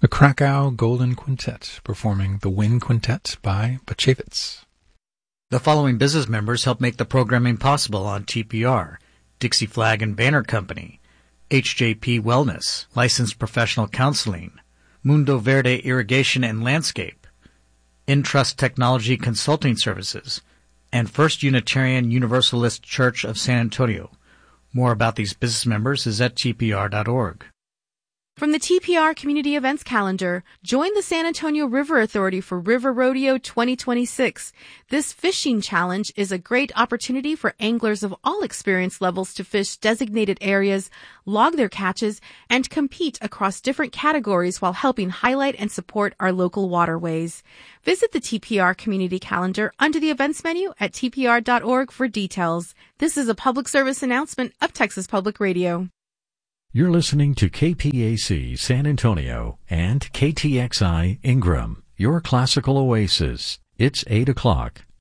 The Krakow Golden Quintet performing The Wind Quintet by Bachevitz. The following business members help make the programming possible on TPR: Dixie Flag and Banner Company, HJP Wellness, Licensed Professional Counseling, Mundo Verde Irrigation and Landscape, Intrust Technology Consulting Services, and First Unitarian Universalist Church of San Antonio. More about these business members is at tpr.org. From the TPR Community Events Calendar, join the San Antonio River Authority for River Rodeo 2026. This fishing challenge is a great opportunity for anglers of all experience levels to fish designated areas, log their catches, and compete across different categories while helping highlight and support our local waterways. Visit the TPR Community Calendar under the events menu at tpr.org for details. This is a public service announcement of Texas Public Radio. You're listening to KPAC San Antonio and KTXI Ingram, your classical oasis. It's 8 o'clock.